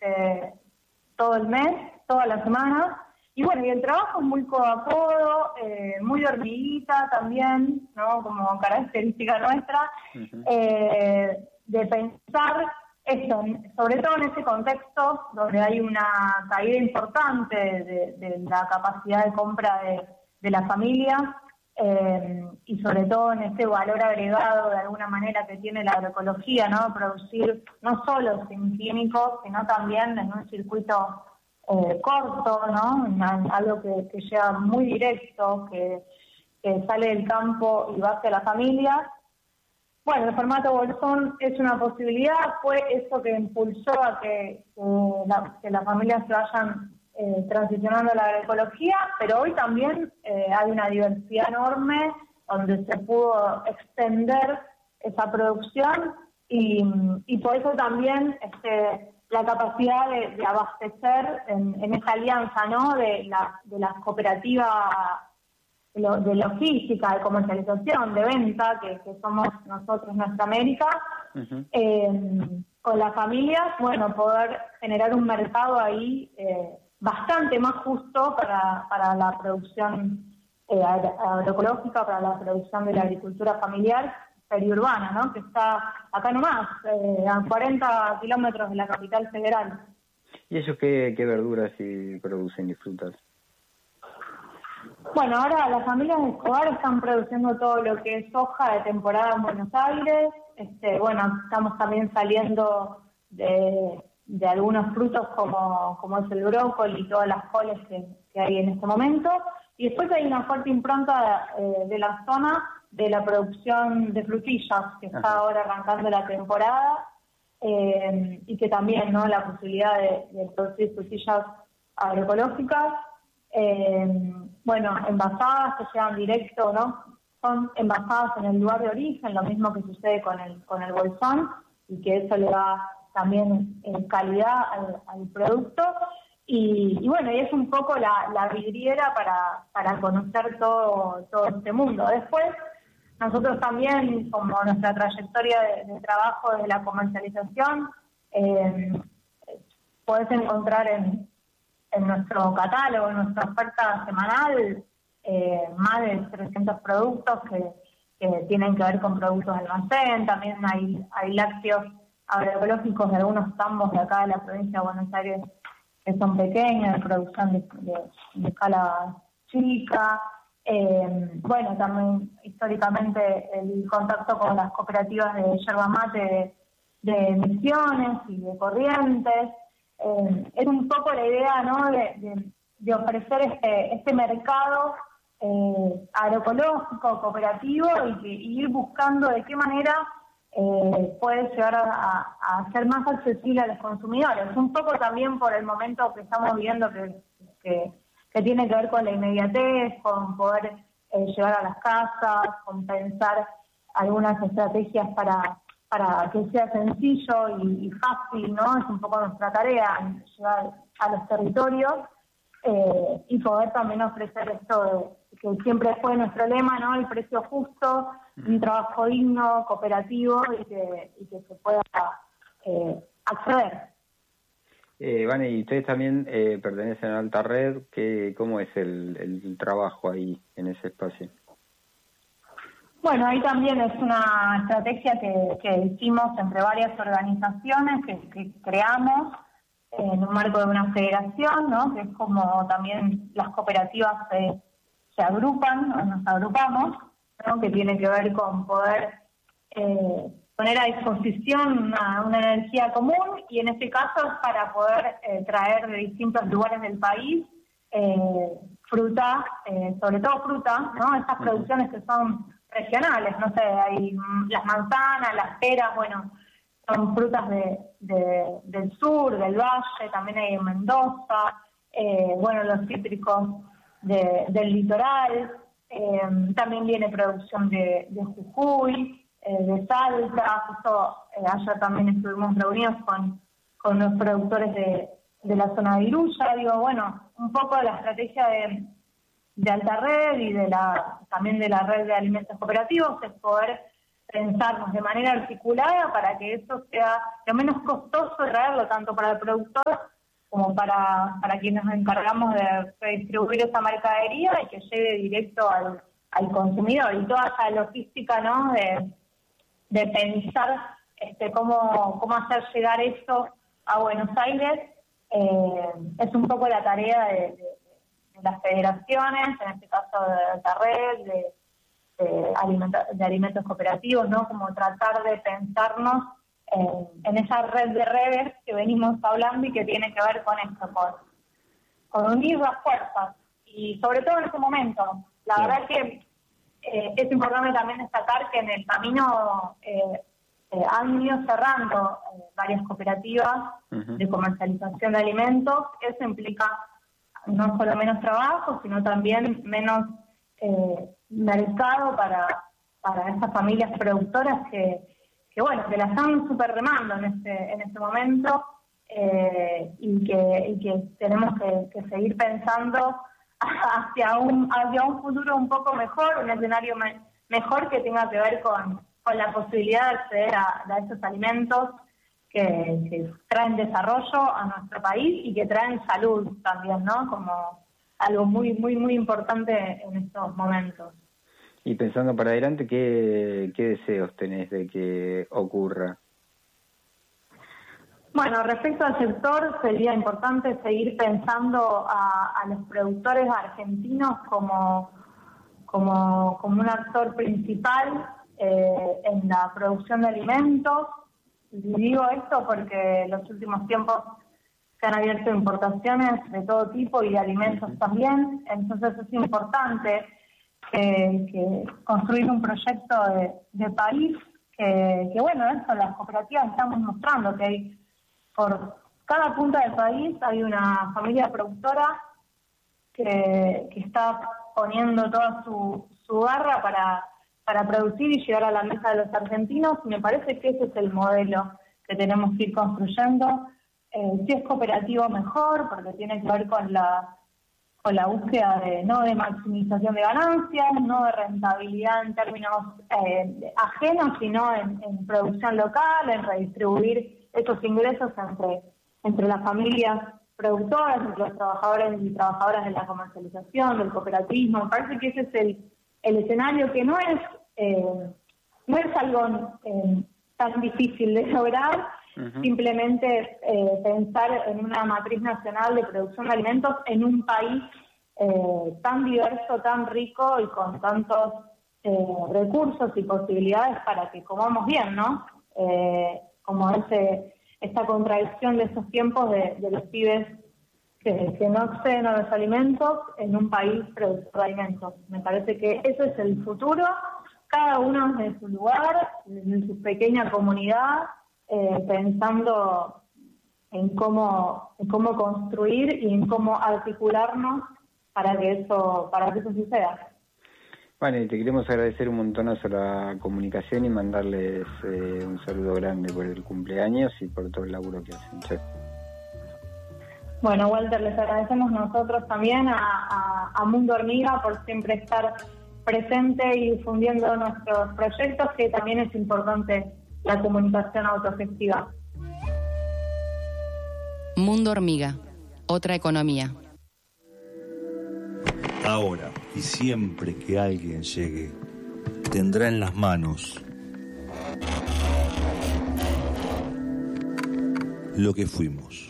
todo el mes, toda la semana. Y bueno, y el trabajo es muy codo a codo, muy de hormiguita también, ¿no? Como característica nuestra, de pensar esto, sobre todo en ese contexto donde hay una caída importante de la capacidad de compra de la familia, y sobre todo en este valor agregado de alguna manera que tiene la agroecología, ¿no? Producir no solo sin químicos, sino también en un circuito corto, ¿no? Algo que llega muy directo, que sale del campo y va hacia la familia. Bueno, el formato bolsón es una posibilidad, fue eso que impulsó a que las familias se vayan transicionando a la agroecología, pero hoy también hay una diversidad enorme donde se pudo extender esa producción y por eso también la capacidad de abastecer en esta alianza, ¿no? de las cooperativas de logística, de comercialización, de venta, que somos nosotros, Nuestra América, con las familias, bueno, poder generar un mercado ahí bastante más justo para la producción agroecológica, para la producción de la agricultura familiar periurbana, ¿no? Que está acá nomás, a 40 kilómetros de la capital federal. ¿Y eso qué verduras producen y frutas? Bueno, ahora las familias de Escobar están produciendo todo lo que es soja de temporada en Buenos Aires. Bueno, estamos también saliendo de algunos frutos como es el brócoli y todas las coles que hay en este momento. Y después hay una fuerte impronta de la zona de la producción de frutillas, que está ahora arrancando la temporada, y que también, ¿no? La posibilidad de producir frutillas agroecológicas. Bueno, envasadas que llegan directo, ¿no? Son envasadas en el lugar de origen, lo mismo que sucede con el bolsón, y que eso le da también calidad al producto. Y bueno, y es un poco la vidriera para conocer todo este mundo. Después, nosotros también, como nuestra trayectoria de trabajo desde la comercialización, podés encontrar en nuestro catálogo, en nuestra oferta semanal, más de 300 productos que tienen que ver con productos de almacén. También hay lácteos agroecológicos de algunos tambos de acá de la provincia de Buenos Aires que son pequeños, de producción de escala chica. Bueno, también históricamente el contacto con las cooperativas de yerba mate de Misiones y de Corrientes. Es un poco la idea, ¿no? de ofrecer este mercado agroecológico, cooperativo, y ir buscando de qué manera puede llegar a ser más accesible a los consumidores. Un poco también por el momento que estamos viviendo que tiene que ver con la inmediatez, con poder llegar a las casas, con pensar algunas estrategias para que sea sencillo y fácil, ¿no? Es un poco nuestra tarea, llegar a los territorios y poder también ofrecer esto que siempre fue nuestro lema, ¿no? El precio justo, un trabajo digno, cooperativo y que se pueda acceder. Vane, y ustedes también pertenecen a Alta Red. ¿Cómo es el trabajo ahí en ese espacio? Bueno, ahí también es una estrategia que hicimos entre varias organizaciones que creamos en un marco de una federación, ¿no? Que es como también las cooperativas se agrupan, o nos agrupamos, ¿no? Que tiene que ver con poder poner a disposición una energía común, y en este caso es para poder traer de distintos lugares del país fruta, sobre todo fruta, ¿no? Estas producciones que son regionales, no sé, hay las manzanas, las peras, bueno, son frutas del sur, del valle, también hay en Mendoza, bueno, los cítricos del litoral, también viene producción de Jujuy, de Salta. Justo ayer también estuvimos reunidos con los productores de la zona de Iruya. Digo, bueno, un poco de la estrategia de Alta Red y también de la red de alimentos cooperativos es poder pensarnos de manera articulada para que eso sea lo menos costoso traerlo tanto para el productor como para quienes nos encargamos de redistribuir esa mercadería y que llegue directo al consumidor. Y toda esa logística, ¿no?, de pensar cómo hacer llegar eso a Buenos Aires, es un poco la tarea de las federaciones, en este caso de Tarred, de alimentos cooperativos, ¿no? Como tratar de pensarnos en esa red de redes que venimos hablando y que tiene que ver con esto, con unir las fuerzas. Y sobre todo en este momento, la verdad que es importante también destacar que en el camino han ido cerrando varias cooperativas de comercialización de alimentos. Eso implica no solo menos trabajo, sino también menos mercado para esas familias productoras que la están súper remando en este momento, y que tenemos que seguir pensando hacia un futuro un poco mejor, un escenario mejor que tenga que ver con la posibilidad de acceder a esos alimentos que traen desarrollo a nuestro país y que traen salud también, ¿no? Como algo muy, muy, muy importante en estos momentos. Y pensando para adelante, ¿qué deseos tenés de que ocurra? Bueno, respecto al sector, sería importante seguir pensando a los productores argentinos como un actor principal en la producción de alimentos. Y digo esto porque en los últimos tiempos se han abierto importaciones de todo tipo y de alimentos también, entonces es importante que construir un proyecto de país que eso, las cooperativas estamos mostrando que hay por cada punta del país hay una familia productora que está poniendo toda su garra para producir y llegar a la mesa de los argentinos, y me parece que ese es el modelo que tenemos que ir construyendo. Si es cooperativo, mejor, porque tiene que ver con la búsqueda no de maximización de ganancias, no de rentabilidad en términos ajenos, sino en producción local, en redistribuir esos ingresos entre las familias productoras, entre los trabajadores y trabajadoras de la comercialización, del cooperativismo. Me parece que ese es el escenario que no es algo tan difícil de lograr. Simplemente pensar en una matriz nacional de producción de alimentos en un país tan diverso, tan rico y con tantos recursos y posibilidades para que comamos bien, ¿no? Como esta contradicción de esos tiempos de los pibes que no acceden a los alimentos en un país productor de alimentos. Me parece que ese es el futuro, cada uno desde su lugar, desde su pequeña comunidad, pensando en cómo construir y en cómo articularnos para que eso suceda. Bueno, y te queremos agradecer un montonazo la comunicación y mandarles un saludo grande por el cumpleaños y por todo el laburo que hacen. Che. Bueno, Walter, les agradecemos nosotros también a Mundo Hormiga por siempre estar presente y difundiendo nuestros proyectos, que también es importante la comunicación autogestiva. Mundo Hormiga, otra economía. Ahora y siempre que alguien llegue, tendrá en las manos lo que fuimos.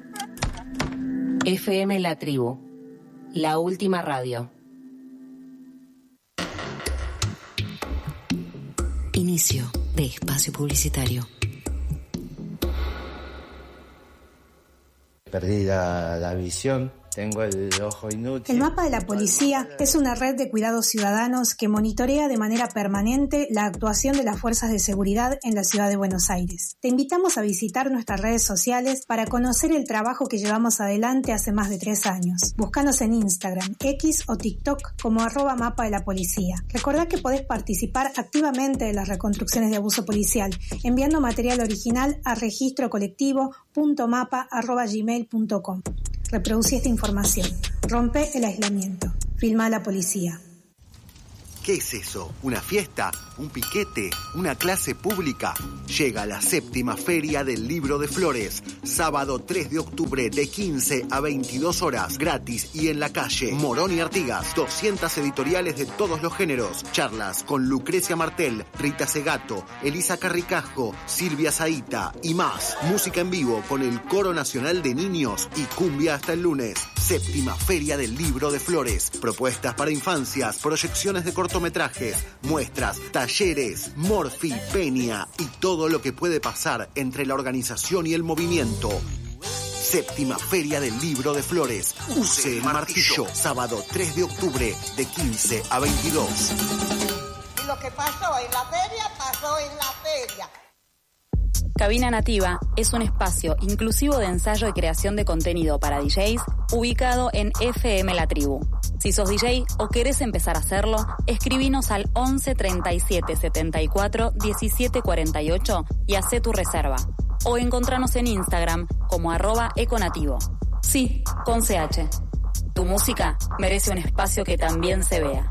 FM La Tribu, la última radio. Inicio de espacio publicitario. Perdí la visión. Tengo el ojo inútil. El Mapa de la Policía es una red de cuidados ciudadanos que monitorea de manera permanente la actuación de las fuerzas de seguridad en la ciudad de Buenos Aires. Te invitamos a visitar nuestras redes sociales para conocer el trabajo que llevamos adelante hace más de 3 años. Búscanos en Instagram, X o TikTok como @Mapa de la Policía. Recordá que podés participar activamente de las reconstrucciones de abuso policial enviando material original a registrocolectivo.mapa@gmail.com. Reproducí esta información. Rompe el aislamiento. Filma a la policía. ¿Qué es eso? ¿Una fiesta? ¿Un piquete? ¿Una clase pública? Llega la 7ª Feria del Libro de Flores. Sábado 3 de octubre de 15 a 22 horas. Gratis y en la calle. Morón y Artigas. 200 editoriales de todos los géneros. Charlas con Lucrecia Martel, Rita Segato, Elisa Carricajo, Silvia Zaita y más. Música en vivo con el Coro Nacional de Niños y cumbia hasta el lunes. 7ª Feria del Libro de Flores. Propuestas para infancias, proyecciones de cortometrajes, muestras, talleres, Morfi, Peña y todo lo que puede pasar entre la organización y el movimiento. 7ª Feria del Libro de Flores. Use el martillo. Sábado 3 de octubre de 15 a 22. Lo que pasó en la feria, pasó en la feria. Cabina Nativa es un espacio inclusivo de ensayo y creación de contenido para DJs ubicado en FM La Tribu. Si sos DJ o querés empezar a hacerlo, escribinos al 11 37 74 17 48 y hacé tu reserva. O encontranos en Instagram como @econativo. Sí, con CH. Tu música merece un espacio que también se vea.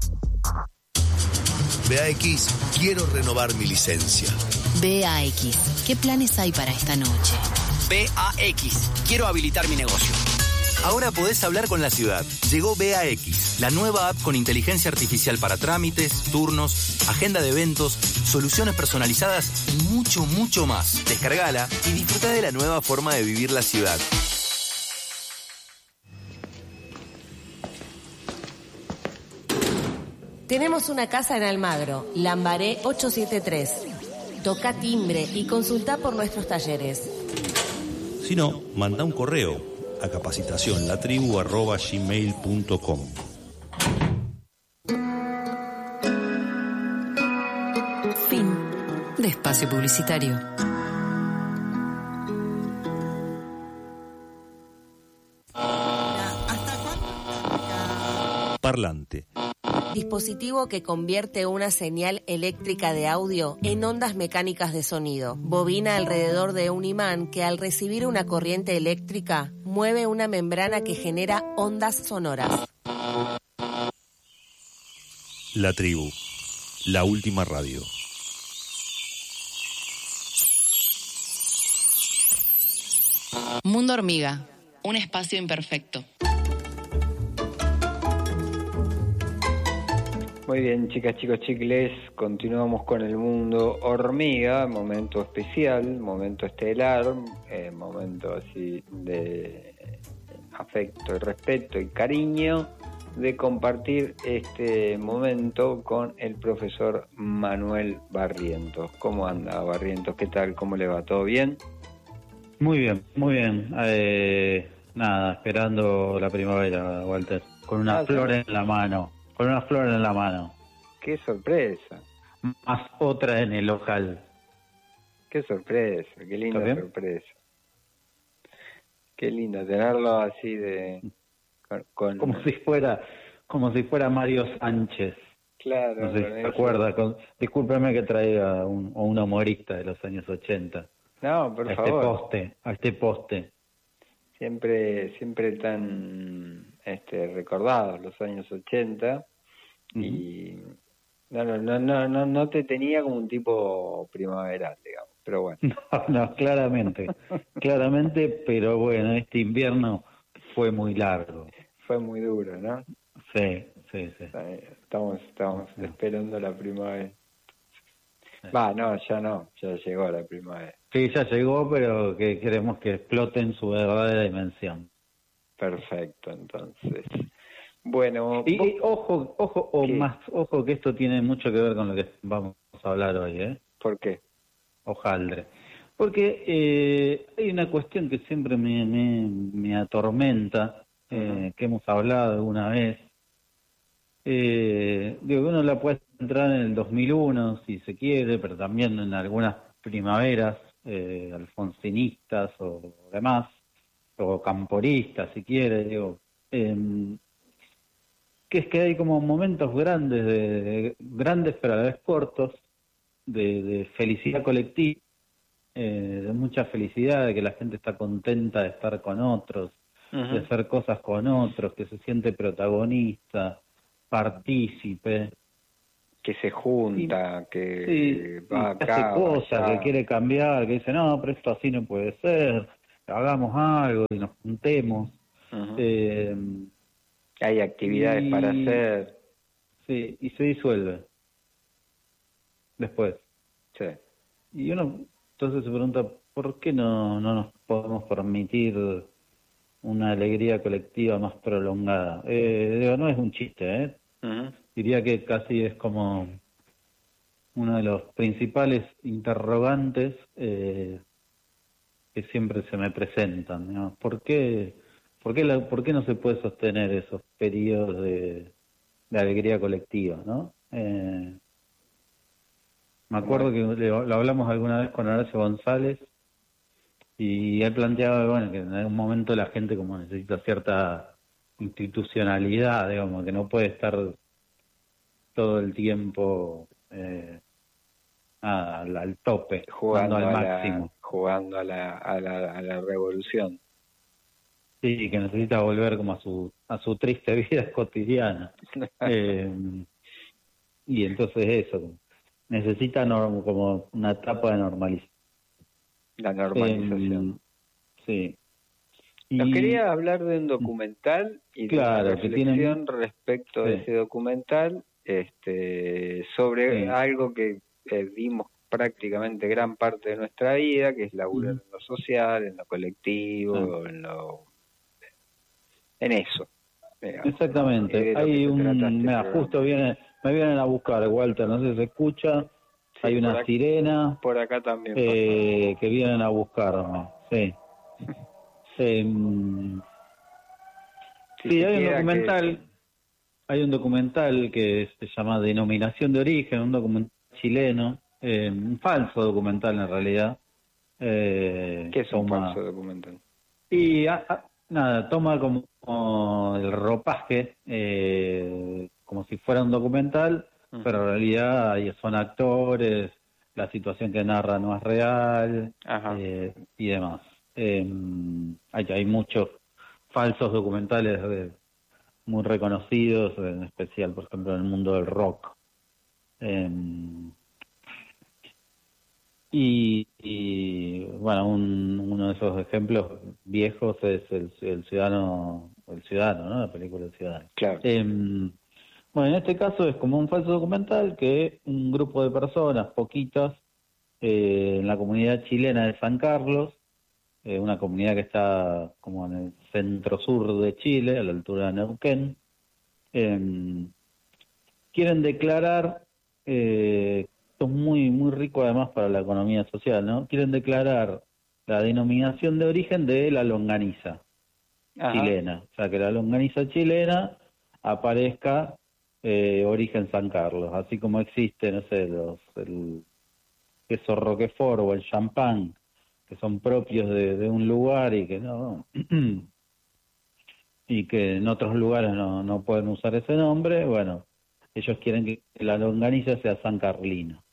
BAX, quiero renovar mi licencia. BAX, ¿qué planes hay para esta noche? BAX, quiero habilitar mi negocio. Ahora podés hablar con la ciudad. Llegó BAX, la nueva app con inteligencia artificial para trámites, turnos, agenda de eventos, soluciones personalizadas y mucho, mucho más. Descargala y disfruta de la nueva forma de vivir la ciudad. Tenemos una casa en Almagro, Lambaré 873. Toca timbre y consulta por nuestros talleres. Si no, manda un correo a capacitacionlatribu@gmail.com. Fin de espacio publicitario. Parlante. Dispositivo que convierte una señal eléctrica de audio en ondas mecánicas de sonido. Bobina alrededor de un imán que al recibir una corriente eléctrica mueve una membrana que genera ondas sonoras. La Tribu, la última radio. Mundo Hormiga, un espacio imperfecto. Muy bien, chicas, chicos, chicles, continuamos con el Mundo Hormiga, momento especial, momento estelar, momento así de afecto y respeto y cariño, de compartir este momento con el profesor Manuel Barrientos. ¿Cómo anda, Barrientos? ¿Qué tal? ¿Cómo le va? ¿Todo bien? Muy bien, muy bien. Nada, esperando la primavera, Walter, con una flor en la mano. Con una flor en la mano. ¡Qué sorpresa! Más otra en el ojal. ¡Qué sorpresa! ¡Qué linda sorpresa! ¡Qué lindo tenerlo así de... Como si fuera Mario Sánchez. Claro. No sé si se acuerda. Discúlpeme que traiga un humorista de los años 80. No, por favor. A este poste. Siempre tan recordados los años 80. Y no te tenía como un tipo primaveral, digamos, pero bueno. No, claramente, pero bueno, este invierno fue muy largo. Fue muy duro, ¿no? Sí. Estamos esperando la primavera. Ya llegó la primavera. Sí, ya llegó, pero que queremos que explote en su verdadera dimensión. Perfecto, entonces. Bueno, y ojo que esto tiene mucho que ver con lo que vamos a hablar hoy, ¿eh? ¿Por qué? Hojaldre. Porque hay una cuestión que siempre me atormenta, que hemos hablado alguna vez. Uno la puede entrar en el 2001 si se quiere, pero también en algunas primaveras alfonsinistas o demás, o camporistas si quiere, que es que hay como momentos grandes pero a la vez cortos de felicidad colectiva, de mucha felicidad, de que la gente está contenta de estar con otros, de hacer cosas con otros, que se siente protagonista, partícipe, que se junta, que va que acá, hace cosas, allá. que quiere cambiar, que dice, no, pero esto así no puede ser, hagamos algo y nos juntemos. Hay actividades para hacer. Sí, y se disuelve después. Sí. Y uno entonces se pregunta, ¿por qué no nos podemos permitir una alegría colectiva más prolongada? Digo, no es un chiste, ¿eh? Diría que casi es como uno de los principales interrogantes que siempre se me presentan, ¿no? ¿Por qué no se puede sostener esos periodos de alegría colectiva, ¿no? Me acuerdo que lo hablamos alguna vez con Horacio González y él planteaba, bueno, que en algún momento la gente como necesita cierta institucionalidad, digamos, que no puede estar todo el tiempo al tope, jugando al máximo. Jugando a la revolución. Sí, que necesita volver como a su triste vida cotidiana. Y entonces eso, necesita como una etapa de normalización. La normalización. Sí. Nos quería hablar de un documental y de una reflexión respecto de ese documental, sobre algo que vimos prácticamente gran parte de nuestra vida, que es laburar en lo social, en lo colectivo, en eso. Digamos, exactamente. Hay justo me vienen a buscar, Walter, no sé si se escucha. Sí, hay una sirena. Por acá también. Que vienen a buscarme, sí. Sí, hay un documental que se llama Denominación de Origen, un documental chileno, un falso documental en realidad. ¿Qué es un falso documental? Y toma como el ropaje, como si fuera un documental, pero en realidad son actores, la situación que narra no es real, y demás. Hay muchos falsos documentales muy reconocidos, en especial, por ejemplo, en el mundo del rock. Y bueno, uno de esos ejemplos viejos es el Ciudadano, ¿no? La película El Ciudadano. Claro. Bueno, en este caso es como un falso documental que un grupo de personas, poquitas, en la comunidad chilena de San Carlos, una comunidad que está como en el centro-sur de Chile, a la altura de Neuquén, quieren declarar, esto es muy rico además para la economía social, ¿no? Quieren declarar la denominación de origen de la longaniza chilena, o sea, que la longaniza chilena aparezca origen San Carlos, así como existe, no sé, el queso Roquefort o el champán, que son propios de un lugar y que no y que en otros lugares no pueden usar ese nombre. Bueno, ellos quieren que la longaniza sea San Carlino.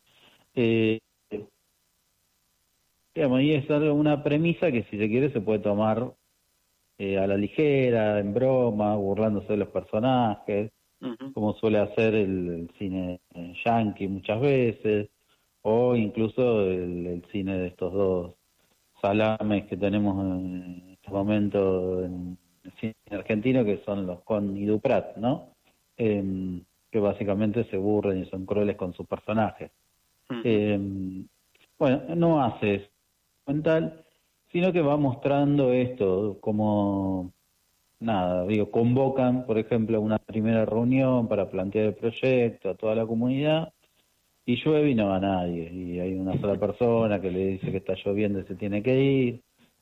Digamos, y es una premisa que, si se quiere, se puede tomar a la ligera, en broma, burlándose de los personajes, como suele hacer el cine yankee muchas veces, o incluso el cine de estos dos salames que tenemos en este momento en el cine argentino, que son los Con y Duprat, ¿no? Que básicamente se burlen y son crueles con sus personajes. Bueno, no hace eso mental, sino que va mostrando esto como convocan, por ejemplo, una primera reunión para plantear el proyecto a toda la comunidad, y llueve y no va nadie, y hay una sola persona que le dice que está lloviendo y se tiene que ir,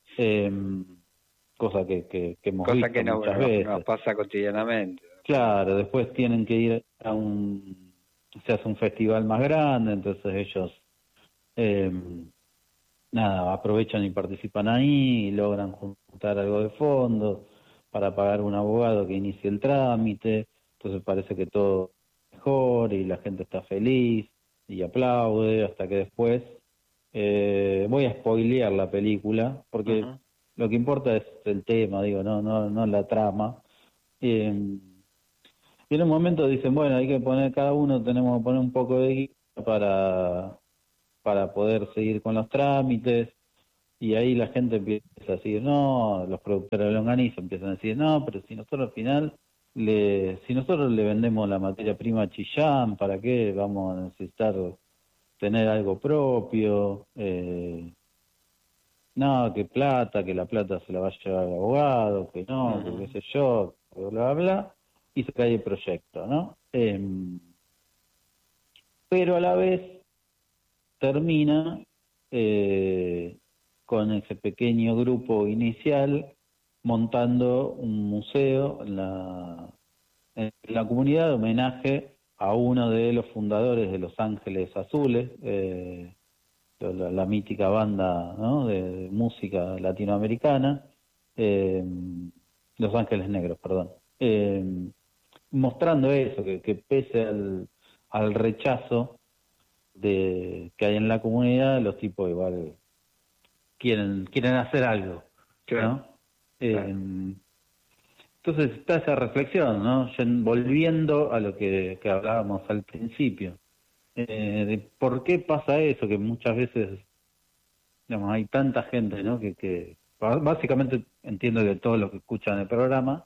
cosa que hemos visto que muchas veces. No pasa cotidianamente. Claro, después tienen que ir se hace un festival más grande, entonces ellos aprovechan y participan ahí y logran juntar algo de fondos para pagar un abogado que inicie el trámite, entonces parece que todo es mejor y la gente está feliz y aplaude, hasta que después voy a spoilear la película porque lo que importa es el tema, no la trama. Y en un momento dicen, bueno, hay que poner, cada uno tenemos que poner un poco de guita para poder seguir con los trámites, y ahí la gente empieza a decir, no, los productores de longaniza empiezan a decir, no, pero si nosotros al final, si nosotros le vendemos la materia prima a Chillán, ¿para qué vamos a necesitar tener algo propio? No, que la plata se la va a llevar el abogado, que no, que qué sé yo, bla, bla, bla, y se cae el proyecto, ¿no? Pero a la vez termina con ese pequeño grupo inicial montando un museo en la comunidad de homenaje a uno de los fundadores de Los Ángeles Azules, la mítica banda, ¿no?, de música latinoamericana, Los Ángeles Negros, perdón, mostrando eso, que pese al rechazo que hay en la comunidad, los tipos igual quieren hacer algo, ¿no? Entonces está esa reflexión, ¿no? Volviendo a lo que hablábamos al principio, de por qué pasa eso, que muchas veces, digamos, hay tanta gente, ¿no?, que básicamente entiendo que todos los que escuchan el programa,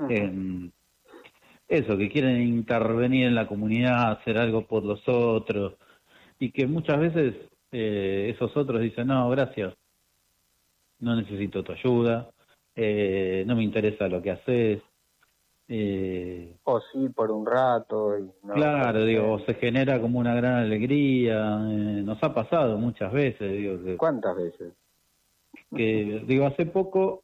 eso, que quieren intervenir en la comunidad, hacer algo por los otros, y que muchas veces esos otros dicen, no, gracias, no necesito tu ayuda, no me interesa lo que haces. O sí, por un rato. Y no, claro, digo, se genera como una gran alegría. Nos ha pasado muchas veces. Digo, ¿cuántas veces? Digo, hace poco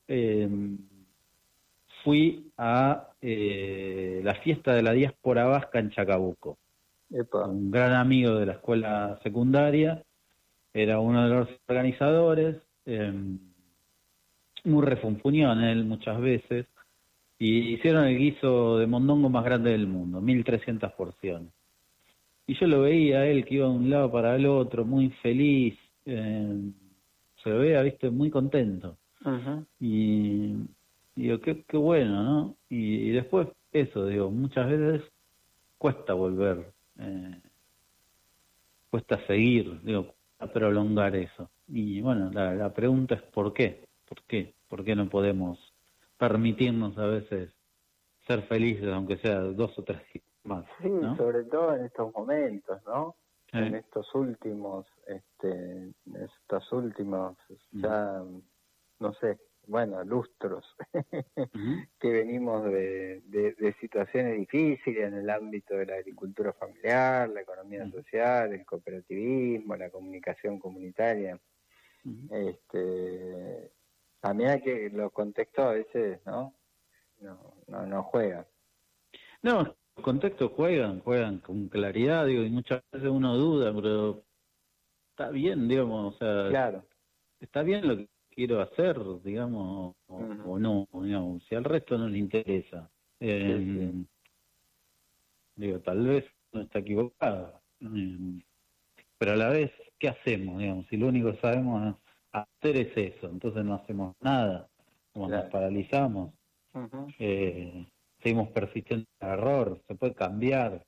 fui a la fiesta de la diáspora vasca en Chacabuco. Epa. Un gran amigo de la escuela secundaria, era uno de los organizadores, muy refunfuñón él muchas veces, y hicieron el guiso de mondongo más grande del mundo, 1.300 porciones. Y yo lo veía a él que iba de un lado para el otro, muy feliz, se lo veía, viste, muy contento. Y digo, qué bueno, ¿no? Y después eso, digo, muchas veces cuesta volver, cuesta seguir, digo, a prolongar eso. Y bueno, la pregunta es ¿por qué? ¿Por qué no podemos permitirnos a veces ser felices, aunque sea 2 o 3 días más? Sí, ¿no? Sobre todo en estos momentos, ¿no? En estos últimos, ya, no sé, bueno, lustros, que venimos de situaciones difíciles en el ámbito de la agricultura familiar, la economía social, el cooperativismo, la comunicación comunitaria. También hay que los contextos a veces no juegan. No, los contextos juegan con claridad, digo, y muchas veces uno duda, pero está bien, digamos, o sea, claro, está bien lo que quiero hacer, digamos, o no, digamos, si al resto no le interesa. Sí. Digo, tal vez no está equivocado, pero a la vez, ¿qué hacemos, digamos? Si lo único que sabemos hacer es eso, entonces no hacemos nada, como nos paralizamos, seguimos persistiendo en el error, se puede cambiar,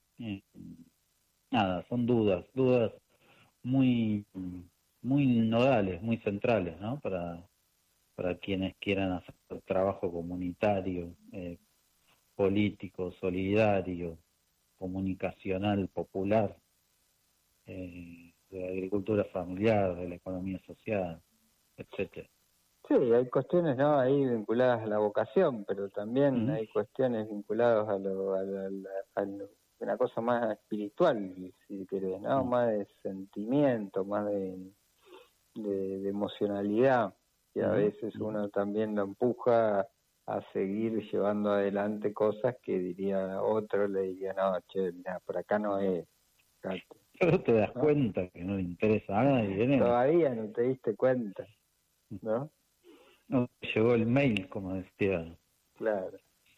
nada, son dudas muy nodales, muy centrales, ¿no? Para quienes quieran hacer trabajo comunitario, político, solidario, comunicacional, popular, de la agricultura familiar, de la economía social, etcétera. Sí, hay cuestiones, ¿no?, ahí vinculadas a la vocación, pero también hay cuestiones vinculadas a una cosa más espiritual, si querés, ¿no? Más de sentimiento, más de emocionalidad, que a veces uno también lo empuja a seguir llevando adelante cosas que diría otro, le diría, no, che, mira, por acá no es. Pero te das cuenta que no le interesa a nadie. Todavía no te diste cuenta, ¿no? No llegó el mail, como decía. Claro.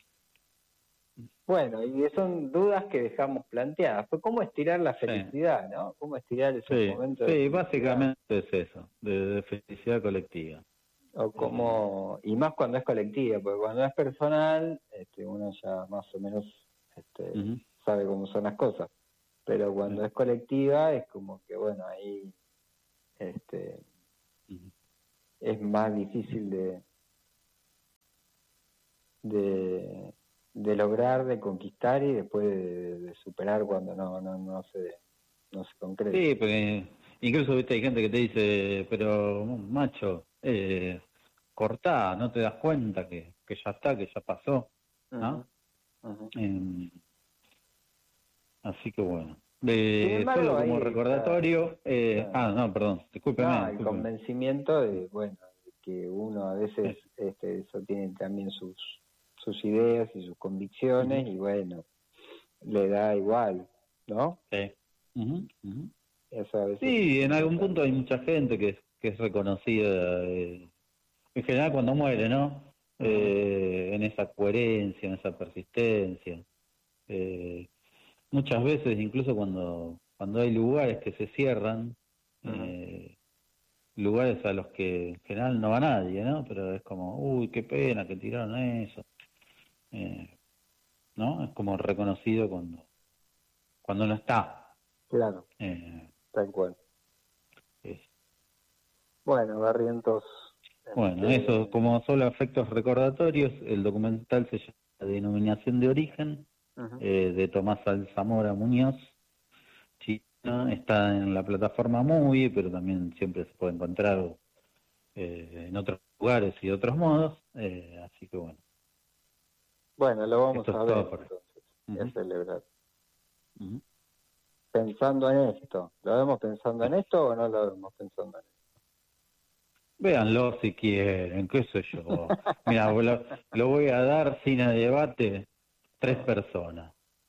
Bueno, y son dudas que dejamos planteadas. Pues cómo estirar la felicidad, ¿no? Cómo estirar esos momentos de felicidad. Básicamente es eso, de felicidad colectiva. O como, y más cuando es colectiva, porque cuando es personal, uno ya más o menos sabe cómo son las cosas. Pero cuando es colectiva es como que, bueno, ahí es más difícil de lograr, de conquistar y después de superar cuando no se concreta. Sí, porque incluso viste hay gente que te dice, pero macho, cortá, no te das cuenta que ya está, que ya pasó, ¿no? Así que bueno. Solo como recordatorio, perdón, discúlpeme. El convencimiento de que uno a veces eso tiene también sus ideas y sus convicciones y bueno, le da igual, ¿no? Sí. Eso a veces sí, en algún punto hay mucha gente que es reconocida, en general cuando muere, ¿no? En esa coherencia, en esa persistencia. Muchas veces, incluso cuando hay lugares que se cierran, lugares a los que en general no va nadie, ¿no? Pero es como, uy, qué pena que tiraron eso. ¿No? Es como reconocido cuando no está. Claro. Tal cual. Bueno, Barrientos. Bueno, eso, como solo efectos recordatorios, el documental se llama Denominación de Origen, de Tomás Alzamora Muñoz, chino. Está en la plataforma Movie, pero también siempre se puede encontrar en otros lugares y de otros modos, así que bueno. Bueno, lo vamos a ver entonces, a celebrar. Pensando en esto, ¿lo vemos pensando en esto o no lo vemos pensando en esto? Véanlo si quieren, qué sé yo. Mira, lo voy a dar sin debate 3 personas.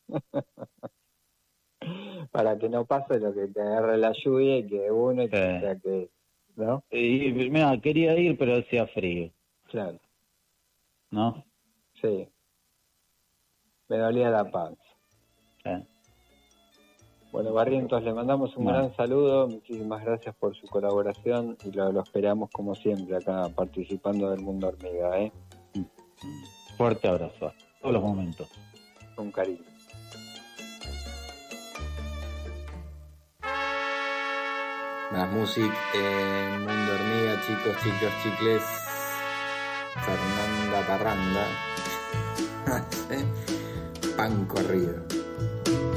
Para que no pase lo que te agarre la lluvia y que uno sea que, ¿no? Y mira, quería ir pero hacía frío. Claro. ¿No? Sí. Me dolía la panza. Bueno, Barrientos, le mandamos un gran saludo, muchísimas gracias por su colaboración y lo esperamos como siempre acá participando del Mundo Hormiga, Fuerte abrazo, a todos los momentos. Con cariño. Más música en Mundo Hormiga, chicos, chicas, chicles. Fernanda Parranda. Pan corrido.